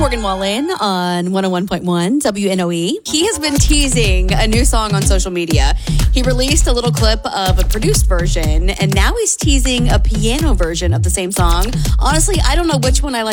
Morgan Wallen on 101.1 WNOE. He has been teasing a new song on social media. He released a little clip of a produced version, and now he's teasing a piano version of the same song. Honestly, I don't know which one I like